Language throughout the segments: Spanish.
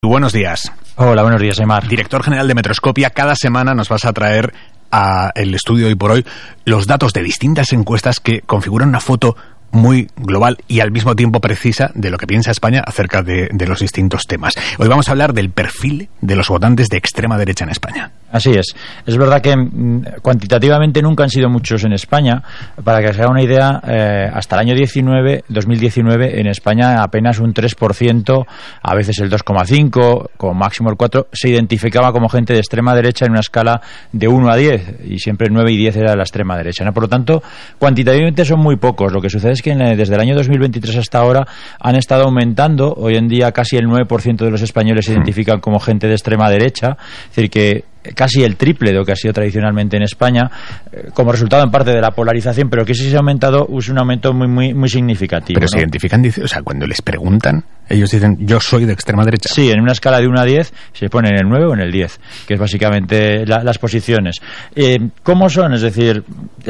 Buenos días. Hola, buenos días, Aymar. Director general de Metroscopia, cada semana nos vas a traer a el estudio Hoy por Hoy los datos de distintas encuestas que configuran una foto muy global y al mismo tiempo precisa de lo que piensa España acerca de los distintos temas. Hoy vamos a hablar del perfil de los votantes de extrema derecha en España. Así es. Es verdad que cuantitativamente nunca han sido muchos en España. Para que se haga una idea, hasta el año 2019, en España apenas un 3%, a veces el 2,5%, como máximo el 4%, se identificaba como gente de extrema derecha en una escala de 1 a 10, y siempre 9 y 10 era la extrema derecha, ¿no? Por lo tanto, cuantitativamente son muy pocos. Lo que sucede es que desde el año 2023 hasta ahora han estado aumentando. Hoy en día casi el 9% de los españoles se identifican como gente de extrema derecha, es decir, que casi el triple de lo que ha sido tradicionalmente en España, como resultado en parte de la polarización, pero que sí se ha aumentado, es un aumento muy significativo. Pero ¿no? Se identifican, o sea, cuando les preguntan, ellos dicen, yo soy de extrema derecha. Sí, en una escala de 1 a 10 se ponen en el 9 o en el 10, que es básicamente las posiciones. ¿Cómo son? Es decir,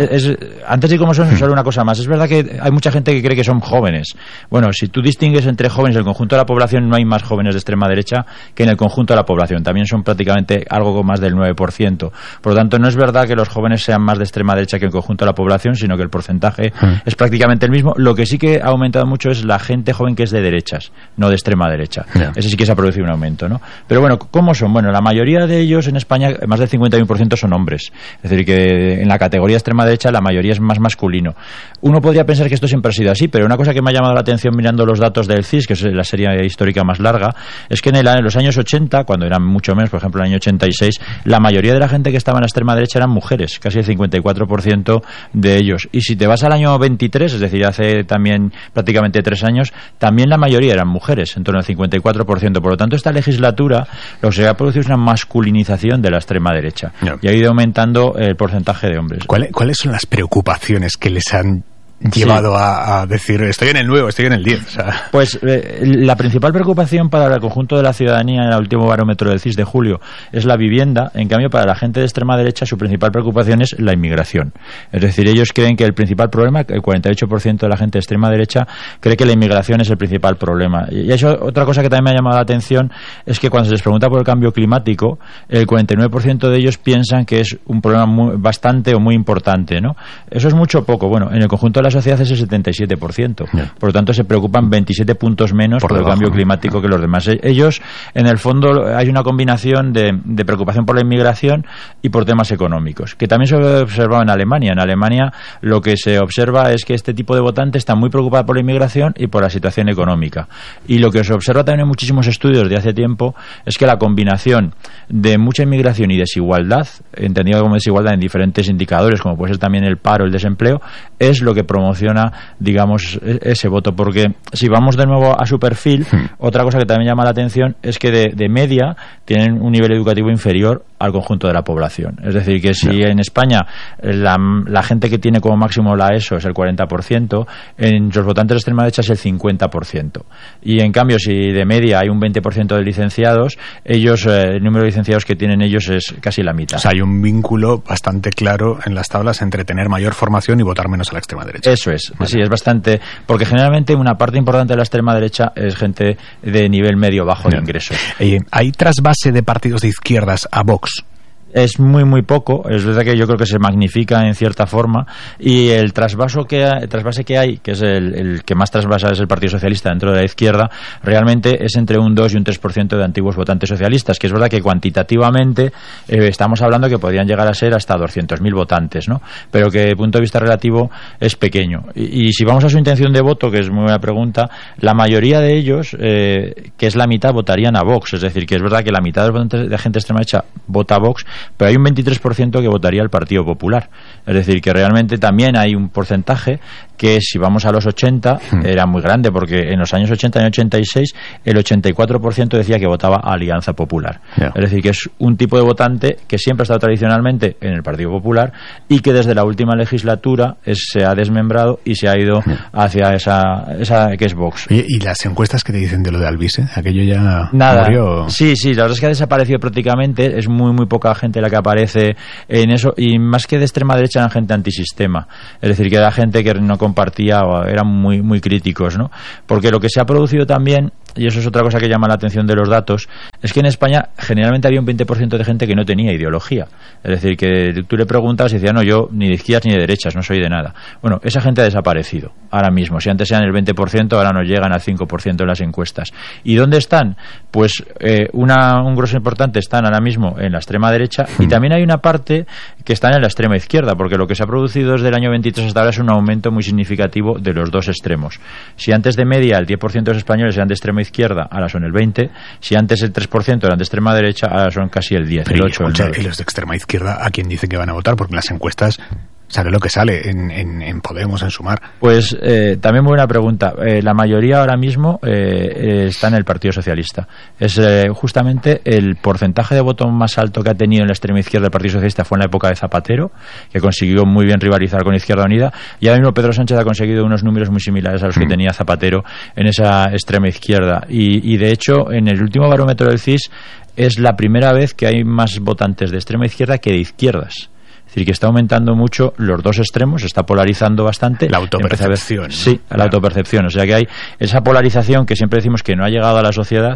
antes de cómo son, solo una cosa más. Es verdad que hay mucha gente que cree que son jóvenes. Bueno, si tú distingues entre jóvenes y el conjunto de la población, no hay más jóvenes de extrema derecha que en el conjunto de la población. También son prácticamente algo más del 9%. Por lo tanto, no es verdad que los jóvenes sean más de extrema derecha que el conjunto de la población, sino que el porcentaje es prácticamente el mismo. Lo que sí que ha aumentado mucho es la gente joven que es de derechas, no de extrema derecha. Yeah. Ese sí que se ha producido un aumento, ¿no? Pero bueno, ¿cómo son? Bueno, la mayoría de ellos en España, más del 51% son hombres. Es decir, que en la categoría extrema derecha la mayoría es más masculino. Uno podría pensar que esto siempre ha sido así, pero una cosa que me ha llamado la atención mirando los datos del CIS, que es la serie histórica más larga, es que en los años 80, cuando eran mucho menos, por ejemplo en el año 86, la mayoría de la gente que estaba en la extrema derecha eran mujeres, casi el 54% de ellos. Y si te vas al año 23, es decir, hace también prácticamente 3 años, también la mayoría eran mujeres, en torno al 54%. Por lo tanto, esta legislatura lo que se ha producido es una masculinización de la extrema derecha. No. Y ha ido aumentando el porcentaje de hombres. ¿Cuáles son las preocupaciones que les han llevado a decir, estoy en el 9, estoy en el 10? O sea. Pues la principal preocupación para el conjunto de la ciudadanía en el último barómetro del CIS de julio es la vivienda. En cambio, para la gente de extrema derecha su principal preocupación es la inmigración. Es decir, ellos creen que el principal problema, el 48% de la gente de extrema derecha cree que la inmigración es el principal problema. Y eso, otra cosa que también me ha llamado la atención es que cuando se les pregunta por el cambio climático, el 49% de ellos piensan que es un problema bastante o muy importante, ¿no? Eso es mucho o poco. Bueno, en el conjunto de la sociedad es el 77%. Yeah. Por lo tanto, se preocupan 27 puntos menos por el cambio climático que los demás. Ellos, en el fondo, hay una combinación de preocupación por la inmigración y por temas económicos, que también se ha observado en Alemania. En Alemania lo que se observa es que este tipo de votante está muy preocupado por la inmigración y por la situación económica. Y lo que se observa también en muchísimos estudios de hace tiempo es que la combinación de mucha inmigración y desigualdad, entendido como desigualdad en diferentes indicadores, como puede ser también el paro, el desempleo, es lo que promociona, digamos, ese voto. Porque si vamos de nuevo a su perfil, otra cosa que también llama la atención es que de media tienen un nivel educativo inferior al conjunto de la población. Es decir, que si en España la gente que tiene como máximo la ESO es el 40%, en los votantes de extrema derecha es el 50%. Y en cambio, si de media hay un 20% de licenciados, ellos, el número de licenciados que tienen ellos es casi la mitad. O sea, hay un vínculo bastante claro en las tablas entre tener mayor formación y votar menos a la extrema derecha. Eso es, sí, es bastante, porque generalmente una parte importante de la extrema derecha es gente de nivel medio-bajo de ingresos. ¿Hay trasvase de partidos de izquierdas a Vox? Es muy poco. Es verdad que yo creo que se magnifica en cierta forma, y el trasvase que hay, que es el que más trasvasa, es el Partido Socialista dentro de la izquierda, realmente es entre un 2 y un 3% de antiguos votantes socialistas, que es verdad que cuantitativamente estamos hablando que podrían llegar a ser hasta 200.000 votantes, ¿no? Pero que desde el punto de vista relativo es pequeño. Y si vamos a su intención de voto, que es muy buena pregunta, la mayoría de ellos, que es la mitad, votarían a Vox. Es decir, que es verdad que la mitad de los votantes de gente extrema derecha vota a Vox, pero hay un 23% que votaría al Partido Popular. Es decir, que realmente también hay un porcentaje que, si vamos a los 80, era muy grande, porque en los años 80 y 86 el 84% decía que votaba a Alianza Popular. Yeah. Es decir, que es un tipo de votante que siempre ha estado tradicionalmente en el Partido Popular y que desde la última legislatura se ha desmembrado y se ha ido hacia esa que es Vox. ¿Y las encuestas que te dicen de lo de Alvise? ¿Aquello ya nada murió? Sí, la verdad es que ha desaparecido prácticamente. Es muy poca gente la que aparece en eso, y más que de extrema derecha eran gente antisistema. Es decir, que era gente que no compartía o eran muy críticos, ¿no? Porque lo que se ha producido también y eso es otra cosa que llama la atención de los datos, es que en España generalmente había un 20% de gente que no tenía ideología. Es decir, que tú le preguntas y decía, no, yo ni de izquierdas ni de derechas, no soy de nada. Bueno, esa gente ha desaparecido ahora mismo. Si antes eran el 20%, ahora nos llegan al 5% en las encuestas. ¿Y dónde están? Pues un grosso importante están ahora mismo en la extrema derecha, y también hay una parte que están en la extrema izquierda, porque lo que se ha producido desde el año 23 hasta ahora es un aumento muy significativo de los dos extremos. Si antes de media el 10% de los españoles eran de extrema izquierda, ahora son el 20%. Si antes el 3% eran de extrema derecha, ahora son casi el 10%, el 8%, el 9%. ¿Y los de extrema izquierda a quién dice que van a votar? Porque en las encuestas sale lo que sale en Podemos, en Sumar. Pues también buena pregunta. La mayoría ahora mismo está en el Partido Socialista. Es justamente el porcentaje de voto más alto que ha tenido en la extrema izquierda el Partido Socialista fue en la época de Zapatero, que consiguió muy bien rivalizar con Izquierda Unida, y ahora mismo Pedro Sánchez ha conseguido unos números muy similares a los que tenía Zapatero en esa extrema izquierda. Y de hecho, en el último barómetro del CIS es la primera vez que hay más votantes de extrema izquierda que de izquierdas. Es decir, que está aumentando mucho los dos extremos, se está polarizando bastante. La autopercepción, ¿no? Sí, la autopercepción. O sea que hay esa polarización que siempre decimos que no ha llegado a la sociedad.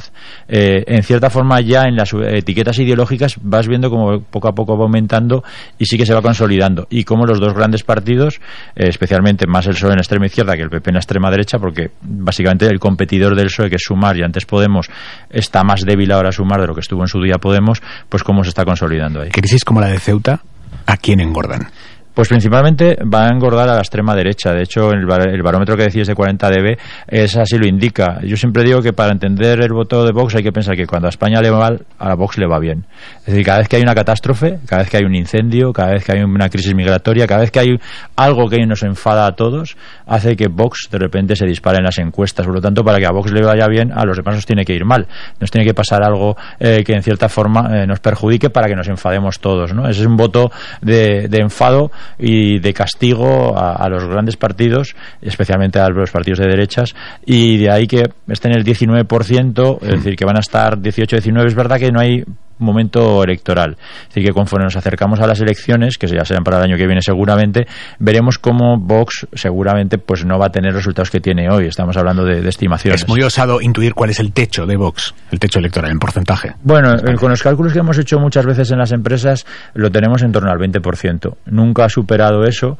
En cierta forma ya en las etiquetas ideológicas vas viendo como poco a poco va aumentando y sí que se va consolidando. Y como los dos grandes partidos, especialmente más el PSOE en la extrema izquierda que el PP en la extrema derecha, porque básicamente el competidor del PSOE, que es Sumar, y antes Podemos, está más débil ahora Sumar de lo que estuvo en su día Podemos, pues cómo se está consolidando ahí. ¿Crisis como la de Ceuta? ¿A quién engordan? Pues principalmente va a engordar a la extrema derecha. De hecho, el barómetro que decís de 40 dB es así lo indica. Yo siempre digo que para entender el voto de Vox hay que pensar que cuando a España le va mal, a Vox le va bien. Es decir, cada vez que hay una catástrofe, cada vez que hay un incendio, cada vez que hay una crisis migratoria, cada vez que hay algo que nos enfada a todos, hace que Vox de repente se dispare en las encuestas. Por lo tanto, para que a Vox le vaya bien, a los demás nos tiene que ir mal. Nos tiene que pasar algo que en cierta forma nos perjudique para que nos enfademos todos, ¿no? Ese es un voto de enfado y de castigo a los grandes partidos, especialmente a los partidos de derechas, y de ahí que estén el 19%, es decir, que van a estar 18-19. Es verdad que no hay momento electoral, es decir, que conforme nos acercamos a las elecciones, que ya serán para el año que viene seguramente, veremos cómo Vox seguramente pues no va a tener los resultados que tiene hoy. Estamos hablando de estimaciones. Es muy osado intuir cuál es el techo de Vox, el techo electoral en porcentaje. Bueno, con los cálculos que hemos hecho muchas veces en las empresas lo tenemos en torno al 20%. Nunca ha superado eso,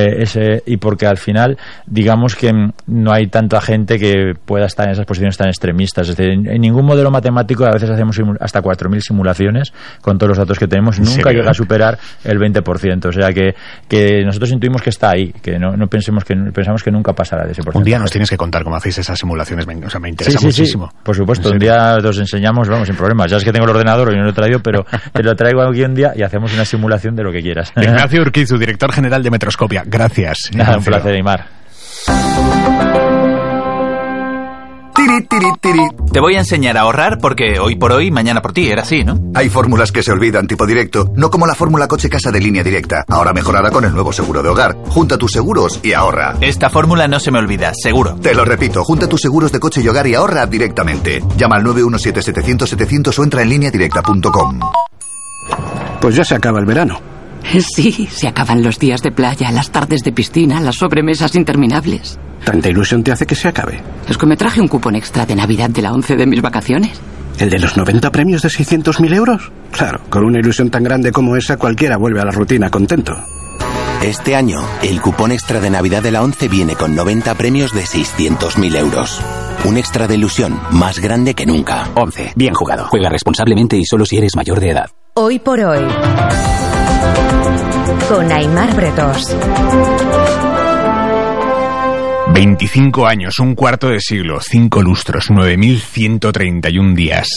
y porque al final digamos que no hay tanta gente que pueda estar en esas posiciones tan extremistas. Es decir, en ningún modelo matemático a veces hacemos hasta 4.000 simulaciones con todos los datos que tenemos, nunca llega a superar el 20%. O sea que nosotros intuimos que está ahí, que no pensamos que nunca pasará de ese porcentaje. Un día nos tienes que contar cómo hacéis esas simulaciones, me interesa muchísimo. Sí, por supuesto, un día os enseñamos, vamos, sin problemas. Ya es que tengo el ordenador y no lo he traído, pero te lo traigo aquí un día y hacemos una simulación de lo que quieras. Ignacio Urquizu, director general de Metroscopia. Gracias. Nada, un placer, Aymar. Te voy a enseñar a ahorrar porque hoy por hoy, mañana por ti, era así, ¿no? Hay fórmulas que se olvidan, tipo directo, no como la fórmula coche-casa de Línea Directa, ahora mejorada con el nuevo seguro de hogar. Junta tus seguros y ahorra. Esta fórmula no se me olvida, seguro. Te lo repito, junta tus seguros de coche y hogar y ahorra directamente. Llama al 917-700-700 o entra en lineadirecta.com. Pues ya se acaba el verano. Sí, se acaban los días de playa, las tardes de piscina, las sobremesas interminables. ¿Tanta ilusión te hace que se acabe? Es que me traje un cupón extra de Navidad de la 11 de mis vacaciones. ¿El de los 90 premios de 600.000 euros? Claro, con una ilusión tan grande como esa, cualquiera vuelve a la rutina contento. Este año, el cupón extra de Navidad de la 11 viene con 90 premios de 600.000 euros. Un extra de ilusión más grande que nunca. 11. Bien jugado. Juega responsablemente y solo si eres mayor de edad. Hoy por hoy, con Aymar Bretós. 25 años, un cuarto de siglo, 5 lustros, 9.131 días.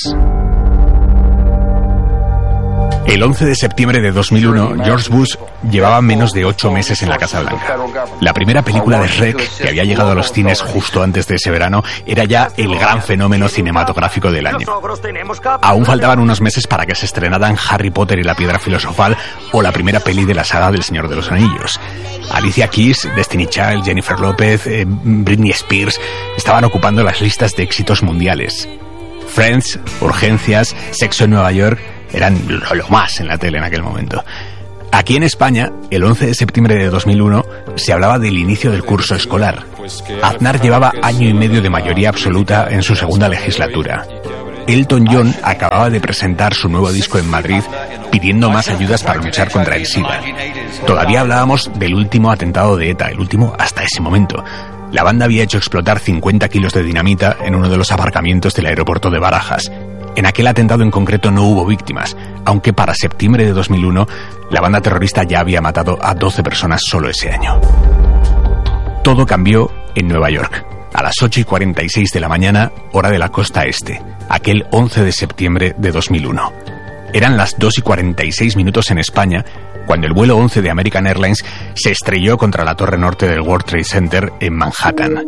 El 11 de septiembre de 2001, George Bush llevaba menos de 8 meses en la Casa Blanca. La primera película de Rec, que había llegado a los cines justo antes de ese verano, era ya el gran fenómeno cinematográfico del año. Aún faltaban unos meses para que se estrenaran Harry Potter y la Piedra Filosofal o la primera peli de la saga del Señor de los Anillos. Alicia Keys, Destiny Child, Jennifer López, Britney Spears estaban ocupando las listas de éxitos mundiales. Friends, Urgencias, Sexo en Nueva York eran lo más en la tele en aquel momento. Aquí en España, el 11 de septiembre de 2001, se hablaba del inicio del curso escolar. Aznar llevaba año y medio de mayoría absoluta en su segunda legislatura. Elton John acababa de presentar su nuevo disco en Madrid pidiendo más ayudas para luchar contra el SIDA. Todavía hablábamos del último atentado de ETA, el último hasta ese momento. La banda había hecho explotar 50 kilos de dinamita en uno de los aparcamientos del aeropuerto de Barajas. En aquel atentado en concreto no hubo víctimas, aunque para septiembre de 2001 la banda terrorista ya había matado a 12 personas solo ese año. Todo cambió en Nueva York, a las 8:46 de la mañana, hora de la costa este, aquel 11 de septiembre de 2001. Eran las 2:46 en España, cuando el vuelo 11 de American Airlines se estrelló contra la torre norte del World Trade Center en Manhattan.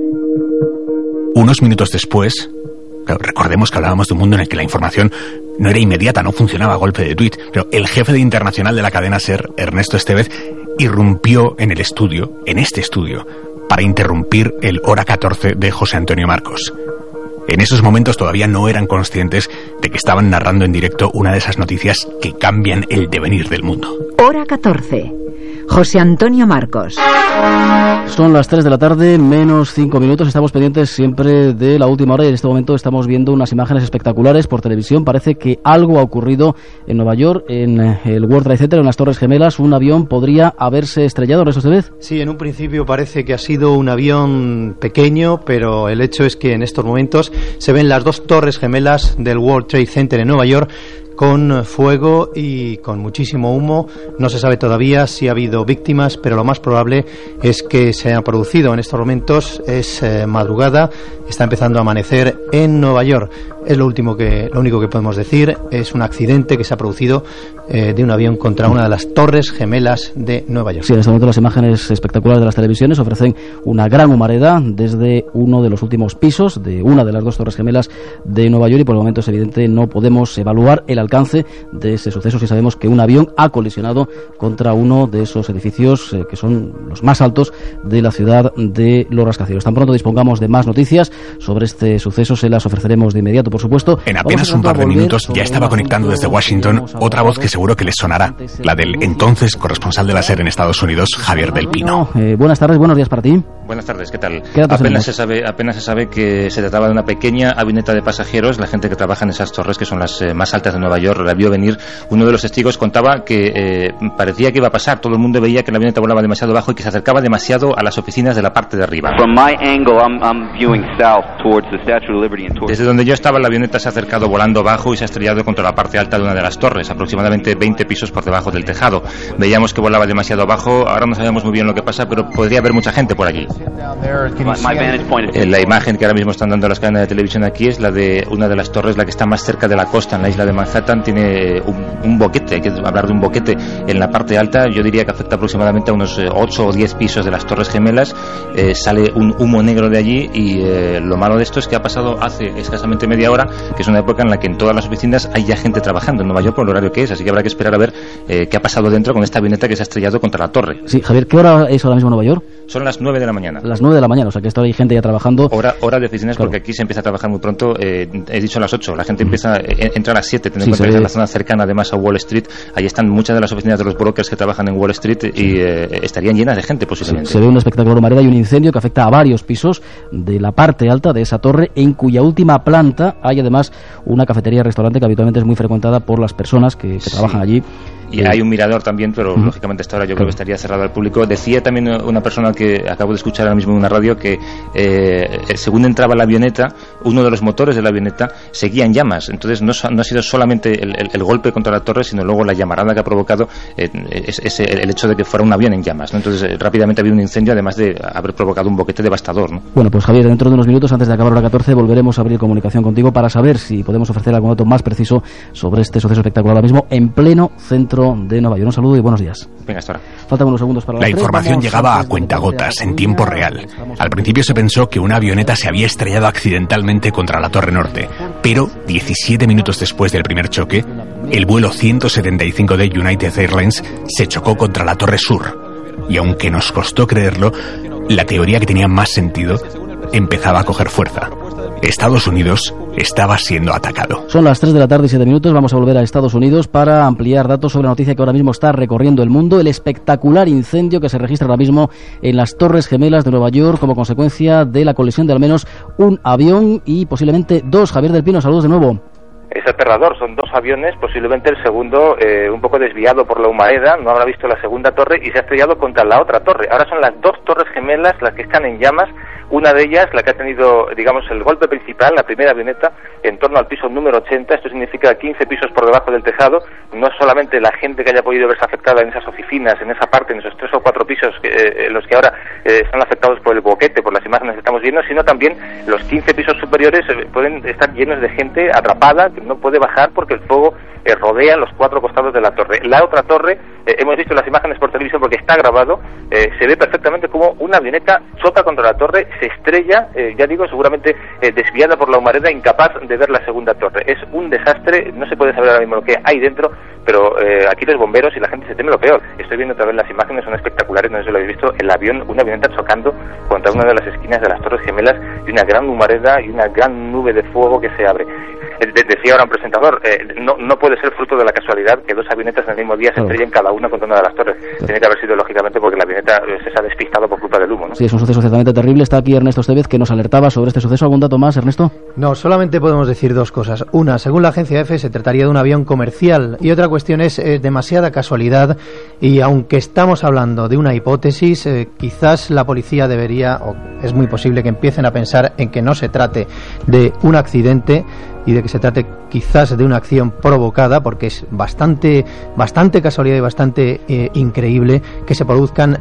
Unos minutos después, claro, recordemos que hablábamos de un mundo en el que la información no era inmediata, no funcionaba a golpe de tuit, pero el jefe de internacional de la cadena SER, Ernesto Estevez, irrumpió en el estudio, en este estudio, para interrumpir el hora 14 de José Antonio Marcos. En esos momentos todavía no eran conscientes de que estaban narrando en directo una de esas noticias que cambian el devenir del mundo. Hora 14. José Antonio Marcos. Son las 3 de la tarde, menos 5 minutos. Estamos pendientes siempre de la última hora y en este momento estamos viendo unas imágenes espectaculares por televisión. Parece que algo ha ocurrido en Nueva York, en el World Trade Center, en las Torres Gemelas. Un avión podría haberse estrellado, ¿eso se ve? Sí, en un principio parece que ha sido un avión pequeño, pero el hecho es que en estos momentos se ven las dos Torres Gemelas del World Trade Center en Nueva York con fuego y con muchísimo humo. No se sabe todavía si ha habido víctimas, pero lo más probable es que se haya producido en estos momentos. Es madrugada, está empezando a amanecer en Nueva York. Es lo único que podemos decir. Es un accidente que se ha producido de un avión contra una de las Torres Gemelas de Nueva York. Sí, en este momento las imágenes espectaculares de las televisiones ofrecen una gran humareda desde uno de los últimos pisos de una de las dos Torres Gemelas de Nueva York y por el momento es evidente no podemos evaluar el alcance de ese suceso si sabemos que un avión ha colisionado contra uno de esos edificios que son los más altos de la ciudad de Los Rascacielos. Tan pronto dispongamos de más noticias sobre este suceso se las ofreceremos de inmediato, por supuesto. En apenas un par de minutos ya estaba conectando desde Washington otra voz que seguro que les sonará, la del entonces corresponsal de la SER en Estados Unidos, Javier del Pino. Buenas tardes, buenos días para ti. Buenas tardes, ¿qué tal? Apenas se sabe que se trataba de una pequeña avioneta de pasajeros. La gente que trabaja en esas torres, que son las más altas de Nueva York, la vio venir. Uno de los testigos contaba que parecía que iba a pasar. Todo el mundo veía que la avioneta volaba demasiado bajo y que se acercaba demasiado a las oficinas de la parte de arriba. Desde donde yo estaba, la avioneta se ha acercado volando bajo y se ha estrellado contra la parte alta de una de las torres, aproximadamente 20 pisos por debajo del tejado. Veíamos que volaba demasiado bajo. Ahora no sabemos muy bien lo que pasa, pero podría haber mucha gente por allí. La imagen que ahora mismo están dando las cadenas de televisión aquí es la de una de las torres, la que está más cerca de la costa, en la isla de Manhattan. Tiene un boquete, hay que hablar de un boquete en la parte alta. Yo diría que afecta aproximadamente a unos 8 o 10 pisos de las Torres Gemelas. Sale un humo negro de allí y lo malo de esto es que ha pasado hace escasamente media hora, que es una época en la que en todas las oficinas hay ya gente trabajando en Nueva York por el horario que es, así que habrá que esperar a ver qué ha pasado dentro con esta avioneta que se ha estrellado contra la torre. Sí, Javier, ¿qué hora es ahora mismo en Nueva York? Son las 9 de la mañana. Las 9 de la mañana, o sea que está ahí gente ya trabajando. Hora de oficinas, claro. Porque aquí se empieza a trabajar muy pronto. He dicho a las 8, la gente entra a las 7, teniendo en cuenta que es en la zona cercana además a Wall Street. Ahí están muchas de las oficinas de los brokers que trabajan en Wall Street y estarían llenas de gente posiblemente. Se ve un espectacular humareda y un incendio que afecta a varios pisos de la parte alta de esa torre, en cuya última planta hay además una cafetería y restaurante que habitualmente es muy frecuentada por las personas que trabajan allí. Y hay un mirador también, pero lógicamente hasta ahora yo creo que estaría cerrado al público. Decía también una persona que acabo de escuchar ahora mismo en una radio que según entraba la avioneta, uno de los motores de la avioneta seguía en llamas. Entonces no ha sido solamente el golpe contra la torre, sino luego la llamarada que ha provocado el hecho de que fuera un avión en llamas, ¿no? Entonces rápidamente ha habido un incendio, además de haber provocado un boquete devastador, ¿no? Bueno, pues Javier, dentro de unos minutos, antes de acabar la 14, volveremos a abrir comunicación contigo para saber si podemos ofrecer algún dato más preciso sobre este suceso espectacular ahora mismo en pleno centro de Nueva York. Un saludo y buenos días. Venga, hasta ahora. Faltan unos segundos para la información llegaba a cuentagotas, en tiempo real. Al principio se pensó que una avioneta se había estrellado accidentalmente contra la Torre Norte, pero 17 minutos después del primer choque, el vuelo 175 de United Airlines se chocó contra la Torre Sur. Y aunque nos costó creerlo, la teoría que tenía más sentido empezaba a coger fuerza. Estados Unidos estaba siendo atacado. Son las 3 de la tarde y 7 minutos. Vamos a volver a Estados Unidos para ampliar datos sobre la noticia que ahora mismo está recorriendo el mundo: el espectacular incendio que se registra ahora mismo en las Torres Gemelas de Nueva York como consecuencia de la colisión de al menos un avión y posiblemente dos. Javier del Pino, saludos de nuevo. Es aterrador, son dos aviones, posiblemente el segundo un poco desviado por la humareda, no habrá visto la segunda torre y se ha estrellado contra la otra torre. Ahora son las dos torres gemelas las que están en llamas, una de ellas la que ha tenido, digamos, el golpe principal, la primera avioneta, en torno al piso número 80, esto significa 15 pisos por debajo del tejado. No es solamente la gente que haya podido verse afectada en esas oficinas, en esa parte, en esos 3 o 4 pisos los que ahora están afectados por el boquete, por las imágenes que estamos viendo, sino también los 15 pisos superiores pueden estar llenos de gente atrapada, que no puede bajar porque el fuego rodea los 4 costados de la torre. La otra torre, hemos visto las imágenes por televisión porque está grabado, se ve perfectamente como una avioneta choca contra la torre, se estrella, ya digo, seguramente desviada por la humareda, incapaz de ver la segunda torre. Es un desastre, no se puede saber ahora mismo lo que hay dentro, pero aquí los bomberos y la gente se teme lo peor. Estoy viendo otra vez las imágenes, son espectaculares, no sé si lo habéis visto, el avión, una avioneta chocando contra una de las esquinas de las Torres Gemelas y una gran humareda y una gran nube de fuego que se abre. Decía ahora un presentador, no puede ser fruto de la casualidad que dos avionetas en el mismo día se estrellen cada una contra una de las torres. Tiene que haber sido lógicamente porque la avioneta se ha despistado por culpa del humo, ¿no? Sí, es un suceso ciertamente terrible. Está aquí Ernesto Estevez, que nos alertaba sobre este suceso. ¿Algún dato más, Ernesto? No, solamente podemos decir dos cosas. Una, según la agencia EFE, se trataría de un avión comercial, y otra cuestión es demasiada casualidad, y aunque estamos hablando de una hipótesis, quizás la policía debería, o es muy posible que empiecen a pensar en que no se trate de un accidente y de que se trate quizás de una acción provocada, porque es bastante casualidad y bastante increíble que se produzcan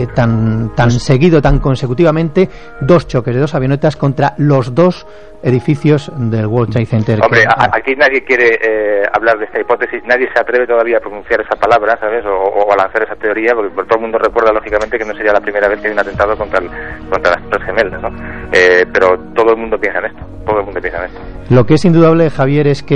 tan seguido, tan consecutivamente, dos choques de dos avionetas contra los dos edificios del World Trade Center. Hombre, aquí nadie quiere hablar de esta hipótesis, nadie se atreve todavía a pronunciar esa palabra, ¿sabes? O a lanzar esa teoría, porque todo el mundo recuerda lógicamente que no sería la primera vez que hay un atentado contra las Torres Gemelas, ¿no? Pero todo el mundo piensa en esto, Lo que es indudable, Javier, es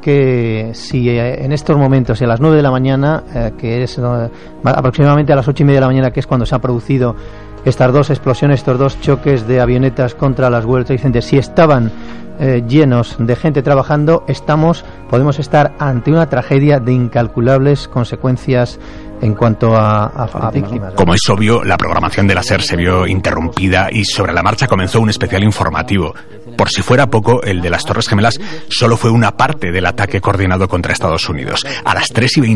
que si en estos momentos, a las 9 de la mañana, que es aproximadamente a las 8:30 de la mañana, que es cuando se han producido estas dos explosiones, estos dos choques de avionetas contra las World Trade Center, si estaban llenos de gente trabajando, podemos estar ante una tragedia de incalculables consecuencias en cuanto a víctimas. Como es obvio, la programación de la SER se vio interrumpida y sobre la marcha comenzó un especial informativo. Por si fuera poco, el de las Torres Gemelas solo fue una parte del ataque coordinado contra Estados Unidos. A las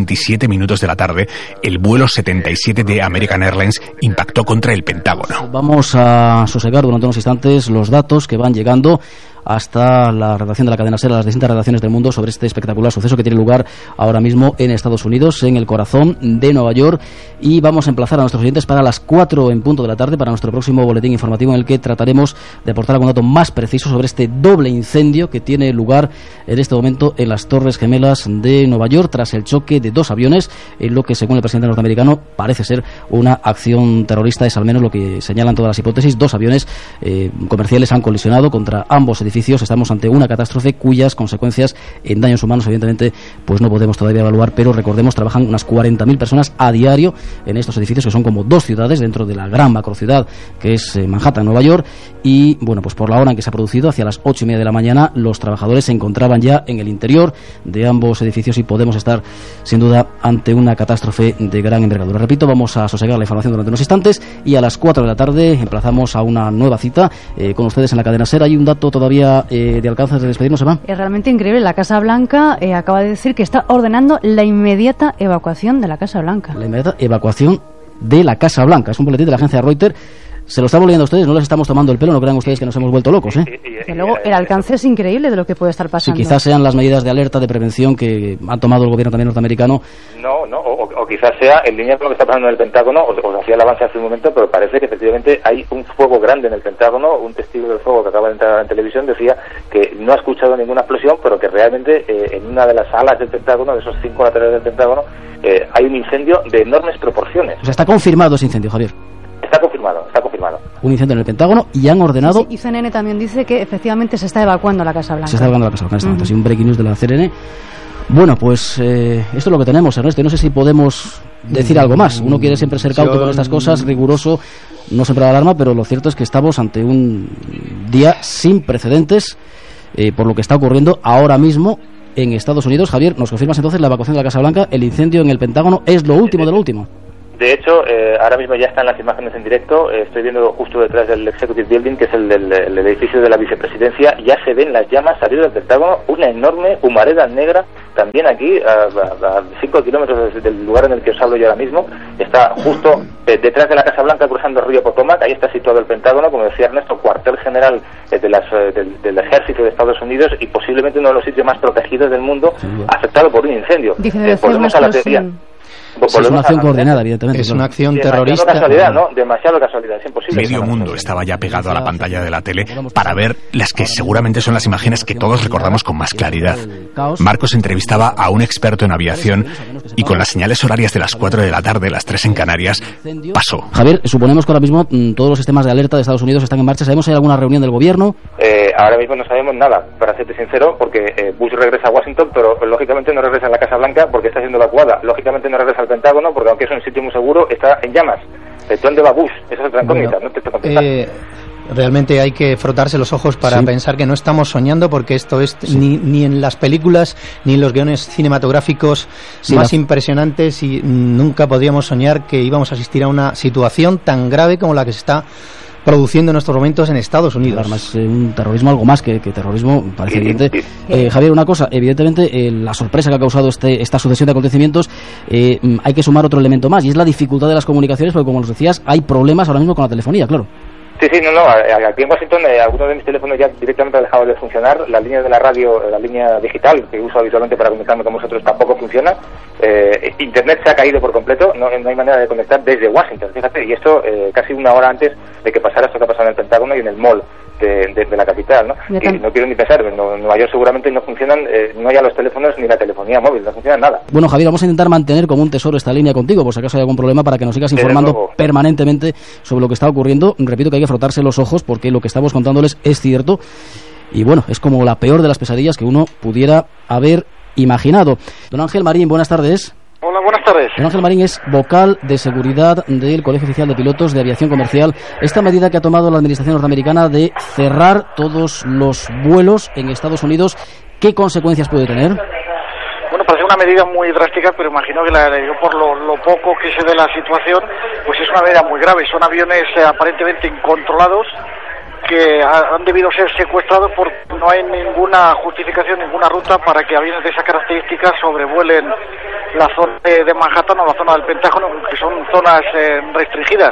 3:27 de la tarde, el vuelo 77 de American Airlines impactó contra el Pentágono. Vamos a sosegar durante unos instantes los datos que van llegando hasta la redacción de la cadena SER, a las distintas redacciones del mundo, sobre este espectacular suceso que tiene lugar ahora mismo en Estados Unidos, en el corazón de Nueva York, y vamos a emplazar a nuestros oyentes para las 4 en punto de la tarde, para nuestro próximo boletín informativo, en el que trataremos de aportar algún dato más preciso sobre este doble incendio que tiene lugar en este momento en las Torres Gemelas de Nueva York, tras el choque de dos aviones, en lo que, según el presidente norteamericano, parece ser una acción terrorista. Es al menos lo que señalan todas las hipótesis. Dos aviones comerciales han colisionado contra ambos edificios. Estamos ante una catástrofe cuyas consecuencias en daños humanos, evidentemente, pues no podemos todavía evaluar, pero recordemos, trabajan unas 40.000 personas a diario en estos edificios, que son como dos ciudades dentro de la gran macrociudad que es Manhattan, Nueva York. Y bueno, pues por la hora en que se ha producido, hacia las 8:30 de la mañana, los trabajadores se encontraban ya en el interior de ambos edificios y podemos estar sin duda ante una catástrofe de gran envergadura. Repito, vamos a sosegar la información durante unos instantes y a las 4 de la tarde emplazamos a una nueva cita con ustedes en la cadena SER. Hay un dato todavía de alcance de despedirnos, Eva. Es realmente increíble. La Casa Blanca acaba de decir que está ordenando la inmediata evacuación de la Casa Blanca. La inmediata evacuación de la Casa Blanca. Es un boletín de la agencia Reuters. Se lo estamos leyendo a ustedes, no les estamos tomando el pelo, no crean ustedes que nos hemos vuelto locos, ¿eh? Que luego el alcance es increíble de lo que puede estar pasando. Sí, quizás sean las medidas de alerta, de prevención que ha tomado el gobierno también norteamericano. O quizás sea en línea con lo que está pasando en el Pentágono, os hacía el avance hace un momento, pero parece que efectivamente hay un fuego grande en el Pentágono. Un testigo del fuego que acaba de entrar en televisión decía que no ha escuchado ninguna explosión, pero que realmente en una de las salas del Pentágono, de esos 5 laterales del Pentágono, hay un incendio de enormes proporciones. O sea, está confirmado ese incendio, Javier. Está confirmado. Un incendio en el Pentágono y han ordenado... Sí, y CNN también dice que efectivamente se está evacuando la Casa Blanca. Se está evacuando la Casa Blanca, así un breaking news de la CNN. Bueno, pues esto es lo que tenemos, Ernesto. No sé si podemos decir algo más. Uno quiere siempre ser cauto con estas cosas, riguroso, no siempre la alarma, pero lo cierto es que estamos ante un día sin precedentes por lo que está ocurriendo ahora mismo en Estados Unidos. Javier, ¿nos confirmas entonces la evacuación de la Casa Blanca? ¿El incendio en el Pentágono es lo último de lo último? De hecho, ahora mismo ya están las imágenes en directo. Estoy viendo justo detrás del Executive Building, que es el edificio de la vicepresidencia. Ya se ven las llamas salir del Pentágono, una enorme humareda negra, también aquí, a 5 kilómetros del lugar en el que os hablo yo ahora mismo. Está justo detrás de la Casa Blanca, cruzando el río Potomac. Ahí está situado el Pentágono, como decía Ernesto, cuartel general del ejército de Estados Unidos y posiblemente uno de los sitios más protegidos del mundo, afectado por un incendio. Volvemos a la teoría. Es una acción coordinada, evidentemente. Es una acción terrorista. Casualidad, ¿no? Demasiado casualidad, es imposible. Medio mundo estaba ya pegado a la pantalla de la tele para ver las que seguramente son las imágenes que todos recordamos con más claridad. Marcos entrevistaba a un experto en aviación y con las señales horarias de las 4 de la tarde, las 3 en Canarias, pasó. Javier, suponemos que ahora mismo todos los sistemas de alerta de Estados Unidos están en marcha. ¿Sabemos si hay alguna reunión del gobierno? Ahora mismo no sabemos nada, para serte sincero, porque Bush regresa a Washington, pero lógicamente no regresa a la Casa Blanca porque está siendo evacuada. Lógicamente no regresa al Pentágono porque, aunque es un sitio muy seguro, está en llamas. ¿Dónde va Bush? Esa es otra incógnita, no te puedo contestar. Realmente hay que frotarse los ojos para pensar que no estamos soñando, porque esto es ni en las películas ni en los guiones cinematográficos más impresionantes, y nunca podríamos soñar que íbamos a asistir a una situación tan grave como la que se está produciendo en estos momentos en Estados Unidos. Además, un terrorismo algo más que terrorismo, parece evidente. Javier, una cosa, evidentemente la sorpresa que ha causado esta sucesión de acontecimientos, hay que sumar otro elemento más, y es la dificultad de las comunicaciones, porque como nos decías, hay problemas ahora mismo con la telefonía, claro. Sí, no, aquí en Washington algunos de mis teléfonos ya directamente han dejado de funcionar. La línea de la radio, la línea digital que uso habitualmente para comunicarme con vosotros, tampoco funciona. Internet se ha caído por completo, no hay manera de conectar desde Washington, fíjate, y esto casi una hora antes de que pasara esto que ha pasado en el Pentágono y en el mall de la capital, ¿no? Y no quiero ni pensar, en Nueva York seguramente no funcionan, no hay a los teléfonos ni la telefonía móvil, no funciona nada. Bueno, Javier, vamos a intentar mantener como un tesoro esta línea contigo, por si acaso hay algún problema, para que nos sigas informando permanentemente sobre lo que está ocurriendo. Repito que hay que frotarse los ojos porque lo que estamos contándoles es cierto, y bueno, es como la peor de las pesadillas que uno pudiera haber imaginado. Don Ángel Marín, buenas tardes. Hola, buenas tardes. Don Ángel Marín es vocal de seguridad del Colegio Oficial de Pilotos de Aviación Comercial. Esta medida que ha tomado la administración norteamericana de cerrar todos los vuelos en Estados Unidos, ¿qué consecuencias puede tener? Bueno, parece una medida muy drástica, pero imagino que yo por lo poco que sé de la situación, pues es una medida muy grave. Son aviones aparentemente incontrolados que han debido ser secuestrados porque no hay ninguna justificación, ninguna ruta para que aviones de esas características sobrevuelen la zona de Manhattan o la zona del Pentágono, que son zonas restringidas.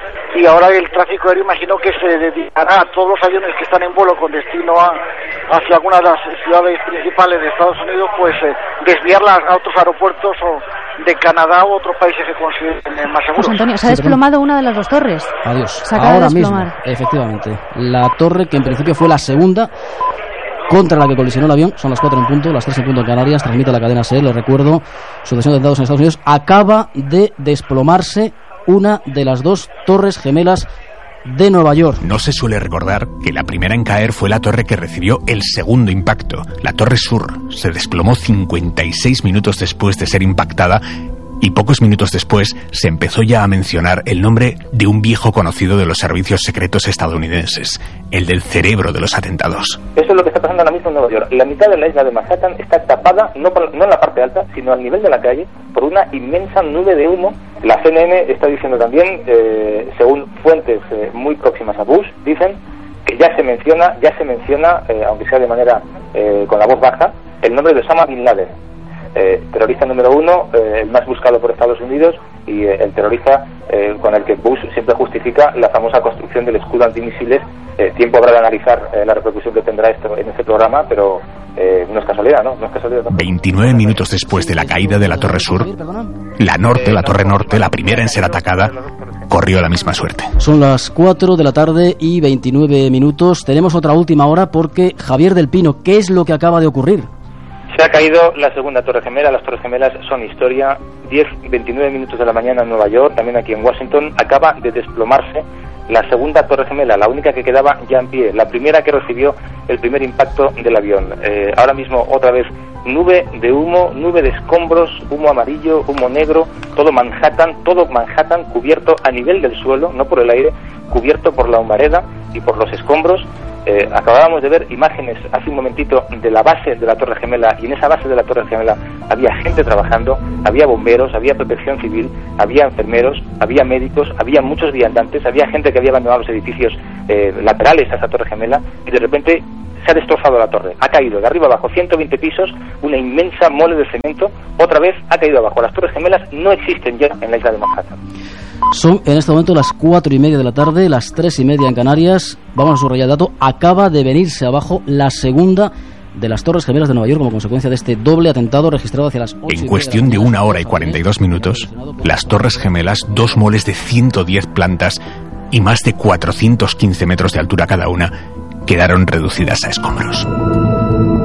Y ahora el tráfico aéreo, imagino que se dedicará a todos los aviones que están en vuelo con destino hacia alguna de las ciudades principales de Estados Unidos, pues desviarlas a otros aeropuertos o de Canadá u otros países que consideren más seguros. Pues Antonio, se ha desplomado una de las dos torres. Adiós. Se acaba ahora de desplomar. Mismo, efectivamente. La torre que en principio fue la segunda contra la que colisionó el avión, son las 4 en punto, las 3 en punto en Canarias, transmite la cadena SER, les recuerdo, sucesión de atentados en Estados Unidos, acaba de desplomarse una de las dos torres gemelas de Nueva York. No se suele recordar que la primera en caer fue la torre que recibió el segundo impacto. La Torre Sur se desplomó 56 minutos después de ser impactada, y pocos minutos después se empezó ya a mencionar el nombre de un viejo conocido de los servicios secretos estadounidenses, el del cerebro de los atentados. Eso es lo que está pasando ahora mismo en Nueva York. La mitad de la isla de Manhattan está tapada, no en la parte alta, sino al nivel de la calle, por una inmensa nube de humo. La CNN está diciendo también, según fuentes muy próximas a Bush, dicen que ya se menciona, aunque sea de manera con la voz baja, el nombre de Osama Bin Laden. Terrorista número 1, el más buscado por Estados Unidos, y el terrorista con el que Bush siempre justifica la famosa construcción del escudo antimisiles. Tiempo habrá de analizar la repercusión que tendrá esto en este programa, pero no es casualidad, ¿no? No es casualidad tampoco. 29 minutos después de la caída de la Torre Sur, la Torre Norte, la primera en ser atacada, corrió la misma suerte. Son las 4 de la tarde y 29 minutos. Tenemos otra última hora porque, Javier del Pino, ¿qué es lo que acaba de ocurrir? Se ha caído la segunda Torre Gemela. Las Torres Gemelas son historia. 29 minutos de la mañana en Nueva York, también aquí en Washington. Acaba de desplomarse la segunda torre gemela, la única que quedaba ya en pie, la primera que recibió el primer impacto del avión. Ahora mismo otra vez nube de humo, nube de escombros, humo amarillo, humo negro, todo Manhattan cubierto a nivel del suelo, no por el aire, cubierto por la humareda y por los escombros. Acabábamos de ver imágenes hace un momentito de la base de la Torre Gemela, y en esa base de la Torre Gemela había gente trabajando, había bomberos, había protección civil, había enfermeros, había médicos, había muchos viandantes, había gente que había abandonado los edificios laterales a esa Torre Gemela, y de repente se ha destrozado la torre, ha caído de arriba abajo 120 pisos, una inmensa mole de cemento, otra vez ha caído abajo. Las Torres Gemelas no existen ya en la isla de Manhattan. Son en este momento las 4:30 de la tarde, las 3:30 en Canarias. Vamos a subrayar el dato. Acaba de venirse abajo la segunda de las Torres Gemelas de Nueva York como consecuencia de este doble atentado registrado hacia las 8:30. En cuestión de 1 hora y 42 minutos, las Torres Gemelas, 2 moles de 110 plantas y más de 415 metros de altura cada una, quedaron reducidas a escombros.